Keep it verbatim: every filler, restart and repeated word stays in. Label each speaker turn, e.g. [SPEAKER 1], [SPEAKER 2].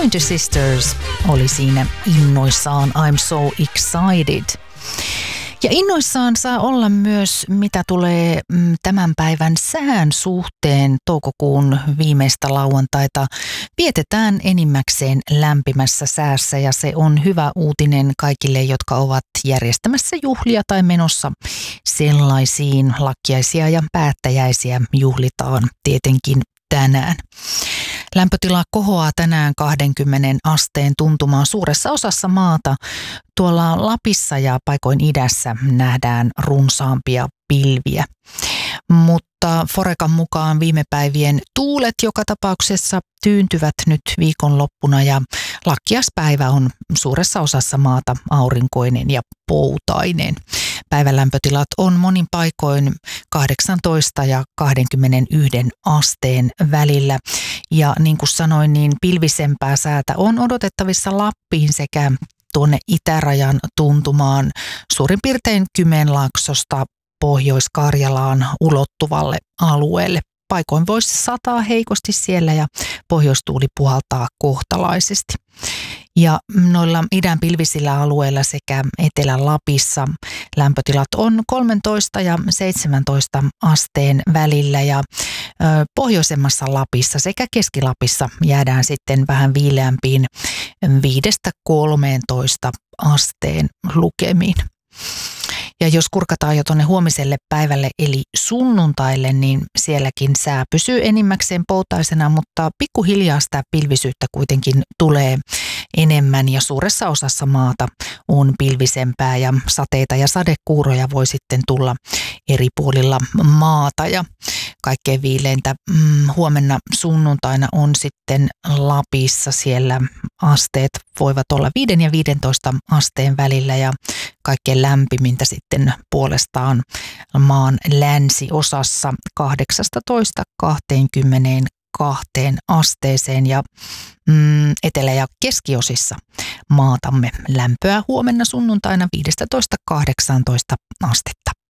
[SPEAKER 1] Pointer Sisters oli siinä innoissaan I'm so excited. Ja innoissaan saa olla myös, mitä tulee tämän päivän sään suhteen. Toukokuun viimeistä lauantaita vietetään enimmäkseen lämpimässä säässä ja se on hyvä uutinen kaikille, jotka ovat järjestämässä juhlia tai menossa sellaisiin. Lakkiaisia ja päättäjäisiä juhlitaan tietenkin tänään. Lämpötila kohoaa tänään kaksikymmentä asteen tuntumaan suuressa osassa maata. Tuolla Lapissa ja paikoin idässä nähdään runsaampia pilviä. Mutta Forecan mukaan viime päivien tuulet joka tapauksessa tyyntyvät nyt viikonloppuna ja lakkiaspäivä on suuressa osassa maata aurinkoinen ja poutainen. Päivän lämpötilat on monin paikoin kahdeksantoista ja kaksikymmentäyksi asteen välillä. Ja niin kuin sanoin, niin pilvisempää säätä on odotettavissa Lappiin sekä tuonne itärajan tuntumaan suurin piirtein Kymenlaaksosta Pohjois-Karjalaan ulottuvalle alueelle. Paikoin voisi sataa heikosti siellä ja pohjoistuuli puhaltaa kohtalaisesti. Ja noilla idän pilvisillä alueilla sekä Etelä-Lapissa lämpötilat on kolmetoista ja seitsemäntoista asteen välillä ja ö, pohjoisemmassa Lapissa sekä Keski-Lapissa jäädään sitten vähän viileämpiin viidestä kolmeentoista asteen lukemiin. Ja jos kurkataan jo tuonne huomiselle päivälle eli sunnuntaille, niin sielläkin sää pysyy enimmäkseen poutaisena, mutta pikkuhiljaa sitä pilvisyyttä kuitenkin tulee enemmän ja suuressa osassa maata on pilvisempää ja sateita ja sadekuuroja voi sitten tulla eri puolilla maata ja kaikkein viileintä mm, huomenna sunnuntaina on sitten Lapissa. Siellä asteet voivat olla viiden ja viidentoista asteen välillä ja kaikkein lämpimintä sitten puolestaan maan länsiosassa kahdeksastatoista kaksikymmentäkaksi asteeseen ja mm, etelä- ja keskiosissa maatamme lämpöä huomenna sunnuntaina viisitoista kahdeksantoista astetta.